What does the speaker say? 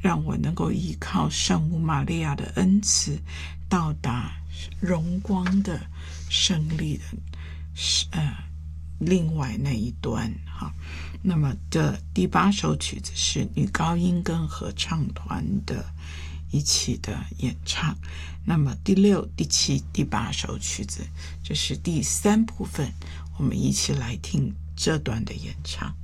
让我能够依靠圣母玛利亚的恩慈，到达荣光的胜利的另外那一端。好，那么这第8首曲子是女高音跟合唱团的一起的演唱。那么第6、第7、第8首曲子，这是第3部分，我们一起来听这段的演唱。